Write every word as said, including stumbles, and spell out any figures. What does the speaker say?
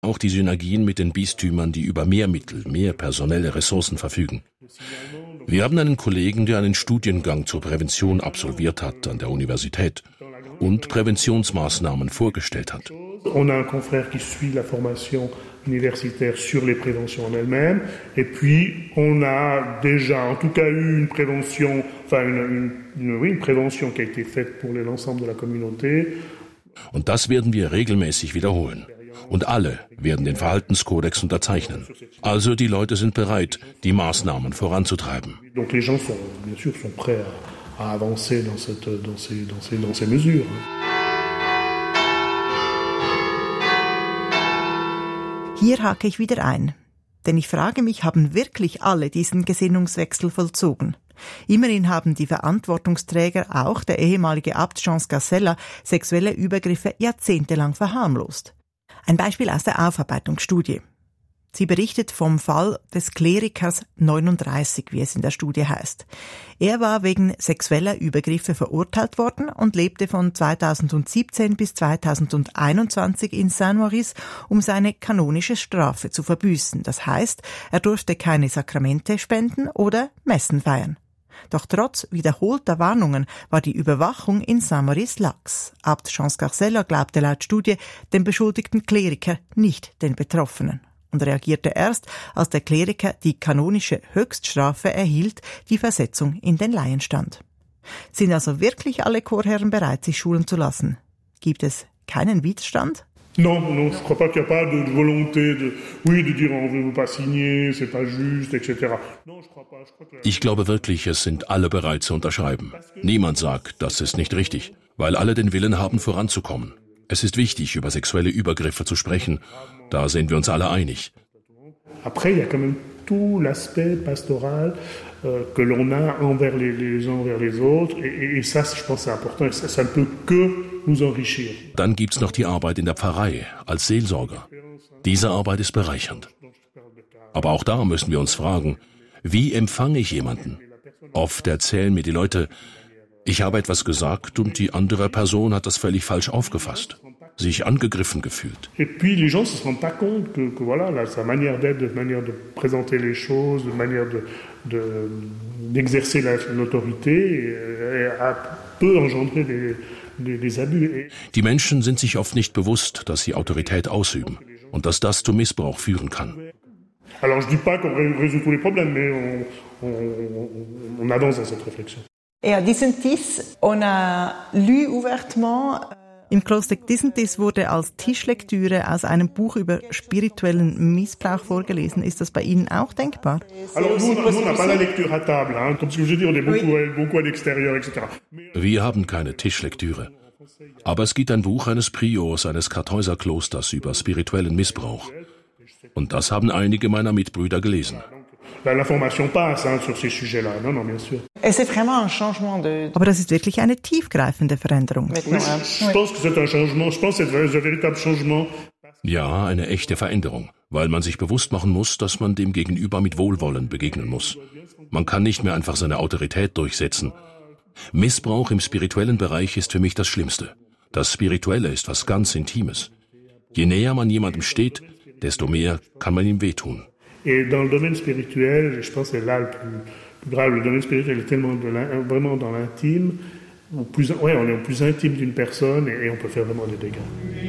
Auch die Synergien mit den Bistümern, die über mehr Mittel, mehr personelle Ressourcen verfügen. Wir haben einen Kollegen, der einen Studiengang zur Prävention absolviert hat an der Universität und Präventionsmaßnahmen vorgestellt hat. On a un confrère qui suit la formation universitaire sur les préventions en elles-mêmes. Et puis, on a déjà, en tout cas, eu une prévention, enfin, une, une, une, oui, une prévention qui a été faite pour l'ensemble de la communauté. Und das werden wir regelmäßig wiederholen. Und alle werden den Verhaltenskodex unterzeichnen. Also die Leute sind bereit, die Maßnahmen voranzutreiben. Donc les gens sont, bien sûr, sont prêts à, à avancer dans cette, dans ces, dans ces, dans ces mesures. Hier hake ich wieder ein, denn ich frage mich, haben wirklich alle diesen Gesinnungswechsel vollzogen? Immerhin haben die Verantwortungsträger, auch der ehemalige Abt Jean Scarcella, sexuelle Übergriffe jahrzehntelang verharmlost. Ein Beispiel aus der Aufarbeitungsstudie. Sie berichtet vom Fall des Klerikers neununddreißig, wie es in der Studie heißt. Er war wegen sexueller Übergriffe verurteilt worden und lebte von zweitausendsiebzehn bis zweitausendeinundzwanzig in Saint-Maurice, um seine kanonische Strafe zu verbüßen. Das heißt, er durfte keine Sakramente spenden oder Messen feiern. Doch trotz wiederholter Warnungen war die Überwachung in Saint-Maurice lax. Abt Jean Scarcella glaubte laut Studie dem beschuldigten Kleriker, nicht den Betroffenen. Und reagierte erst, als der Kleriker die kanonische Höchststrafe erhielt, die Versetzung in den Laienstand. Sind also wirklich alle Chorherren bereit, sich schulen zu lassen? Gibt es keinen Widerstand? Non, non, je crois pas qu'il y a pas de volonté de, oui, de dire on veut pas signer, c'est pas juste, et cetera. Non, je crois pas. Je crois que Ich glaube wirklich, es sind alle bereit zu unterschreiben. Niemand sagt, das ist nicht richtig, weil alle den Willen haben, voranzukommen. Es ist wichtig, über sexuelle Übergriffe zu sprechen. Da sind wir uns alle einig. Après, il y a quand même tout l'aspect pastoral euh, que l'on a envers les, les uns envers les autres. Et, et ça, je pense, c'est important. Et ça, ça ne peut que nous enrichir. Dann gibt's noch die Arbeit in der Pfarrei als Seelsorger. Diese Arbeit ist bereichernd. Aber auch da müssen wir uns fragen, wie empfange ich jemanden? Oft erzählen mir die Leute, ich habe etwas gesagt und die andere Person hat das völlig falsch aufgefasst, sich angegriffen gefühlt. Et puis les gens se rendent pas compte que, que voilà, là, sa manière d'être, de manière de présenter les choses, de manière de, de d'exercer la, l'autorité, euh, a, peut engendrer des, des, des abus. Die Menschen sind sich oft nicht bewusst, dass sie Autorität ausüben und dass das zu Missbrauch führen kann. Alors je dis pas qu'on résout tous les problèmes, mais on, on, on avance dans cette réflexion. Et à Disentis, on a lu ouvertement. Im Kloster Disentis wurde als Tischlektüre aus einem Buch über spirituellen Missbrauch vorgelesen. Ist das bei Ihnen auch denkbar? Wir haben keine Tischlektüre. Aber es gibt ein Buch eines Priors eines Kartäuserklosters über spirituellen Missbrauch. Und das haben einige meiner Mitbrüder gelesen. L'information passe hein, sur ces sujets-là. Non, non, bien sûr. Et c'est vraiment un changement de. Aber das ist wirklich eine tiefgreifende Veränderung. Oui, je pense que c'est un changement. Je pense que c'est un véritable changement. Ja, eine echte Veränderung, weil man sich bewusst machen muss, dass man dem Gegenüber mit Wohlwollen begegnen muss. Man kann nicht mehr einfach seine Autorität durchsetzen. Missbrauch im spirituellen Bereich ist für mich das Schlimmste. Das Spirituelle ist was ganz Intimes. Je näher man jemandem steht, desto mehr kann man ihm wehtun. Et dans le domaine spirituel, je pense que c'est là le plus, plus grave. Le domaine spirituel est tellement de vraiment dans l'intime. Plus, ouais, on est au plus intime d'une personne et, et on peut faire vraiment des dégâts.